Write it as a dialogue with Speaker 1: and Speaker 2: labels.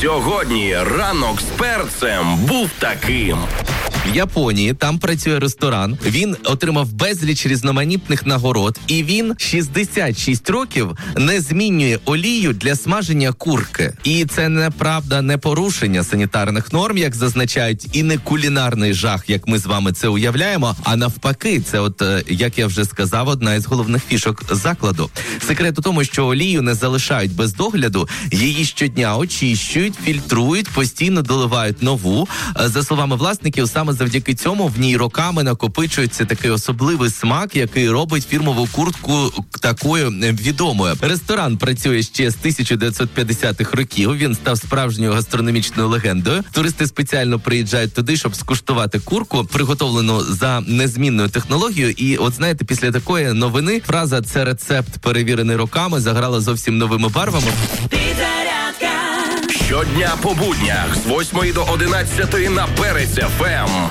Speaker 1: Сьогодні ранок з перцем був таким.
Speaker 2: В Японії там працює ресторан. Він отримав безліч різноманітних нагород, і він 66 років не змінює олію для смаження курки. І це неправда, не порушення санітарних норм, як зазначають, і не кулінарний жах, як ми з вами це уявляємо, а навпаки, це от, як я вже сказав, одна із головних фішок закладу. Секрет у тому, що олію не залишають без догляду, її щодня очищують, фільтрують, постійно доливають нову. За словами власників, саме завдяки цьому в ній роками накопичується такий особливий смак, який робить фірмову куртку такою відомою. Ресторан працює ще з 1950-х років. Він став справжньою гастрономічною легендою. Туристи спеціально приїжджають туди, щоб скуштувати курку, приготовлену за незмінною технологією. І от знаєте, після такої новини фраза «це рецепт, перевірений роками» заграла зовсім новими барвами.
Speaker 1: Щодня по буднях з 8 до 11 на Перець ФМ.